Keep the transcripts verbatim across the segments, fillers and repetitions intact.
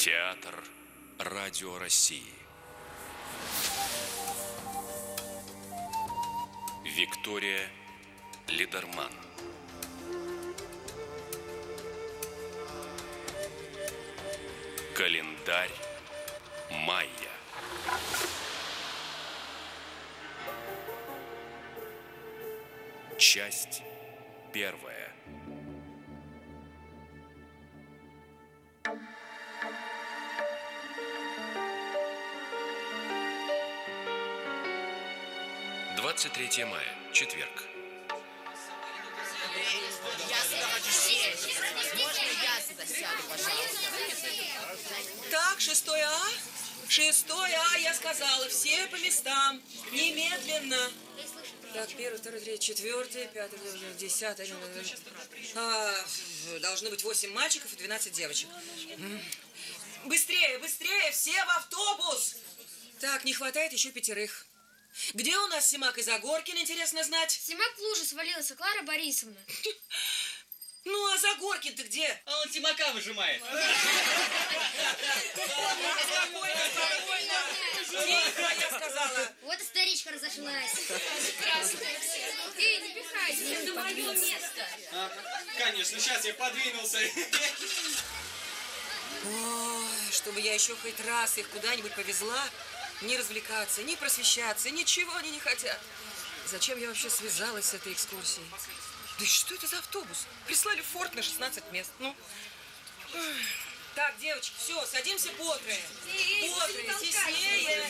Театр Радио России. Виктория Лидерман. Календарь майя. Часть первая. двадцать третьего мая, четверг. Так, шестой А? Шестой А, я сказала, все по местам, немедленно. Так, первый, второй, третий, четвертый, пятый, десятый. А, должно быть восемь мальчиков и двенадцать девочек. Быстрее, быстрее, все в автобус! Так, не хватает еще пятерых. Где у нас Симак и Загоркин, интересно знать? Симак в лужу свалился, Клара Борисовна. Ну, а Загоркин-то где? А он Симака выжимает. Спокойно, спокойно. Тихо, я сказала. Вот и старичка разошлась. Эй, не пихайся, это мое место. А, конечно, сейчас я подвинулся. Ой, чтобы я еще хоть раз их куда-нибудь повезла, не развлекаться, не просвещаться, ничего они не хотят. Зачем я вообще связалась с этой экскурсией? Да что это за автобус? Прислали форт на шестнадцать мест. Ну. Так, девочки, все, садимся потрое. Потрое, теснее.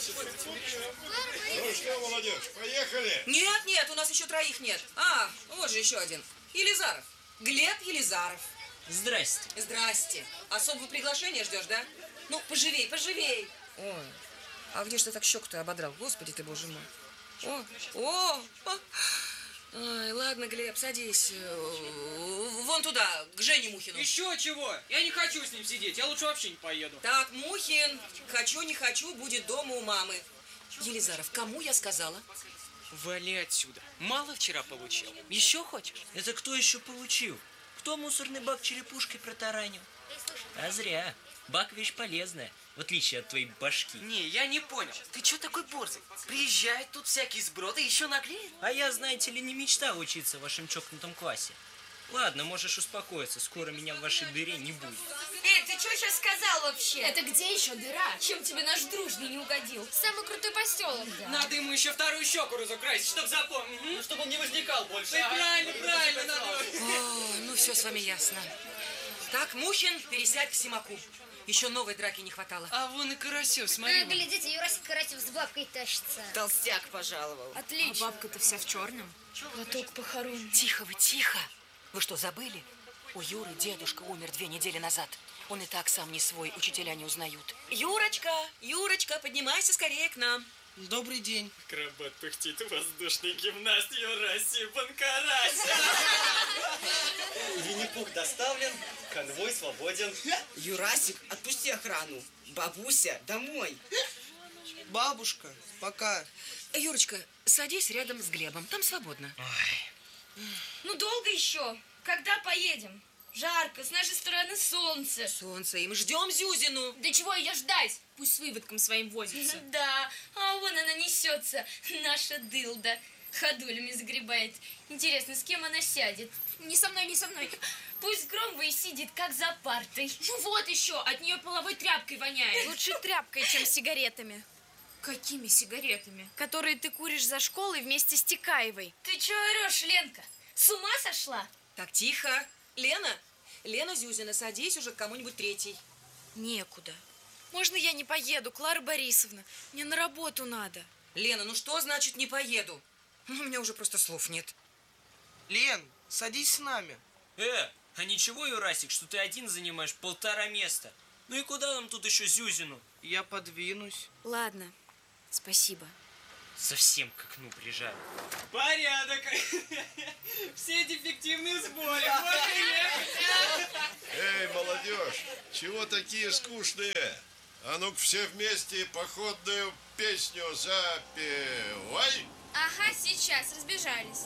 Ну что, молодежь, поехали? Нет, нет, у нас еще троих нет. А, вот же еще один. Елизаров. Глеб Елизаров. Здрасте. Здрасте. Особого приглашения ждешь, да? Ну, поживей, поживей. Ой, а где ж ты так щеку-то ободрал? Господи ты, боже мой. О, о, о. Ой, ладно, Глеб, садись. Вон туда, к Жене Мухину. Еще чего? Я не хочу с ним сидеть, я лучше вообще не поеду. Так, Мухин, хочу, не хочу, будет дома у мамы. Елизаров, кому я сказала? Вали отсюда. Мало вчера получил. Еще хочешь? Это кто еще получил? Кто мусорный бак черепушкой протаранил? А зря. Бак вещь полезная, в отличие от твоей башки. Не, я не понял. Ты че такой борзый? Приезжает тут всякий сброд и еще наглеет. А я, знаете ли, не мечтал учиться в вашем чокнутом классе. Ладно, можешь успокоиться, скоро меня в вашей дыре не будет. Эй, ты что сейчас сказал вообще? Это где еще дыра? Чем тебе наш дружный не угодил? Самый крутой поселок. Да. Надо ему еще вторую щеку разукрасить, чтоб запомнить. Ну, чтобы он не возникал больше. Да, правильно, правильно, надо. О, ну все с вами ясно. Так, Мухин, пересядь к Симаку. Еще новой драки не хватало. А вон и Карасев, А, смотри. глядите, Юрасик Карасев с бабкой тащится. Толстяк пожаловал. Отлично. А бабка-то вся в черном. Лоток похорон. Тихо вы, тихо. Вы что, забыли? У Юры дедушка умер две недели назад. Он и так сам не свой, учителя не узнают. Юрочка, Юрочка, поднимайся скорее к нам. Добрый день. Крабат пыхтит воздушный гимнаст Юрасий Банкарась. Винни-Пух доставлен, конвой свободен. Юрасик, отпусти охрану. Бабуся, домой. Бабушка, пока. Юрочка, садись рядом с Глебом, там свободно. Ну долго еще? Когда поедем? Жарко, с нашей стороны солнце. Солнце, и мы ждем Зюзину. Да чего ее ждать? Пусть с выводком своим возится. Да, а вон она несется, наша дылда. Ходулями загребает. Интересно, с кем она сядет? Не со мной, не со мной. Пусть Громовой сидит, как за партой. Ну вот еще, от нее половой тряпкой воняет. Лучше тряпкой, чем сигаретами, Какими сигаретами? которые ты куришь за школой вместе с Тикаевой. Ты че орешь, Ленка? С ума сошла? Так, тихо. Лена, Лена Зюзина, садись уже к кому-нибудь третий. Некуда. Можно я не поеду, Клара Борисовна? Мне на работу надо. Лена, ну что значит не поеду? Ну, у меня уже просто слов нет. Лен, садись с нами. Э, а ничего, Юрасик, что ты один занимаешь полтора места? Ну и куда нам тут еще Зюзину? Я подвинусь. Ладно, спасибо. Совсем к окну прижали. Порядок. Все дефективные сборы. Вот и ехать. Эй, молодежь, чего такие скучные? А ну-ка все вместе походную песню запевай. Ага, сейчас, разбежались.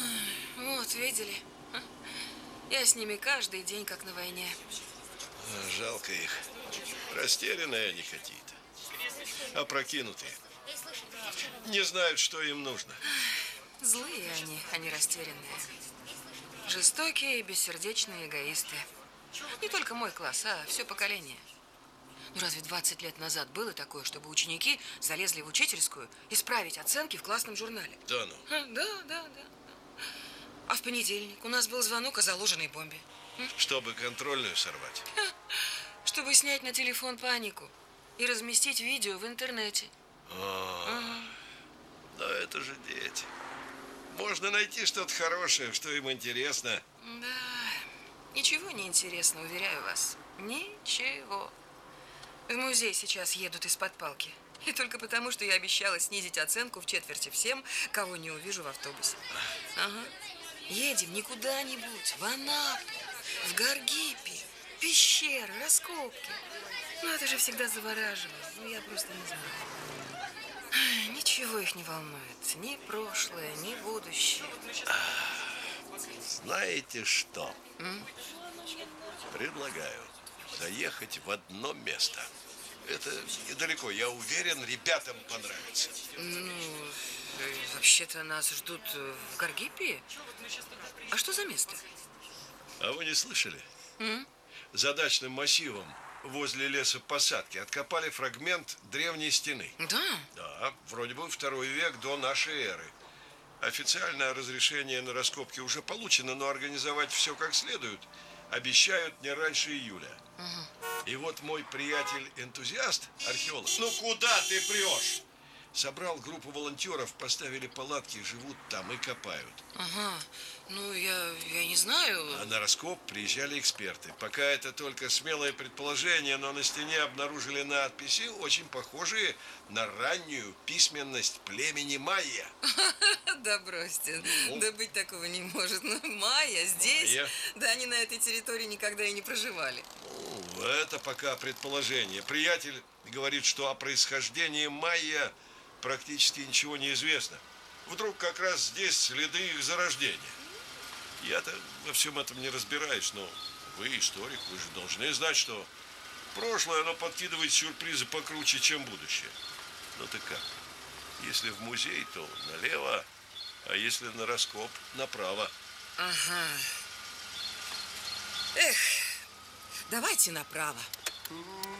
Вот, видели? Я с ними каждый день как на войне. Жалко их. Растерянные они какие-то. Опрокинутые. Не знают, что им нужно. Злые они, а не растерянные. Жестокие и бессердечные эгоисты. Не только мой класс, а все поколение. Ну разве двадцать лет назад было такое, чтобы ученики залезли в учительскую исправить оценки в классном журнале? Да ну. А, да, да, да. А в понедельник у нас был звонок о заложенной бомбе. Чтобы контрольную сорвать. Чтобы снять на телефон панику и разместить видео в интернете. О, Ага. но это же дети. Можно найти что-то хорошее, что им интересно. Да, ничего не интересно, уверяю вас. Ничего. В музей сейчас едут из-под палки. И только потому, что я обещала снизить оценку в четверти всем, кого не увижу в автобусе. Ага. Едем не куда-нибудь, в Анапу, в Гаргипе, пещеры, раскопки. Ну, это же всегда завораживает. Ну, я просто не знаю. Ай, ничего их не волнует. Ни прошлое, ни будущее. Знаете что? М? Предлагаю заехать в одно место. Это недалеко. Я уверен, ребятам понравится. Ну, э, вообще-то нас ждут э, в Гаргипе. А что за место? А вы не слышали? М? За дачным массивом возле лесопосадки откопали фрагмент древней стены. Да? Да, вроде бы второй век до нашей эры. Официальное разрешение на раскопки уже получено, но организовать все как следует обещают не раньше июля. Угу. И вот мой приятель-энтузиаст, археолог, ну куда ты прешь? Собрал группу волонтеров, поставили палатки, живут там и копают. Ага. Ну, я, я не знаю. А на раскоп приезжали эксперты. Пока это только смелое предположение, но на стене обнаружили надписи, очень похожие на раннюю письменность племени майя. Да бросьте. Ну? Да быть такого не может. Ну, майя здесь? Майя? Да они на этой территории никогда и не проживали. Ну, это пока предположение. Приятель говорит, что о происхождении майя практически ничего не известно. Вдруг как раз здесь следы их зарождения. Я-то во всем этом не разбираюсь, но вы историк, вы же должны знать, что прошлое, оно подкидывает сюрпризы покруче, чем будущее. Ну ты как? Если в музей, то налево, а если на раскоп, направо. Ага. Эх, давайте направо.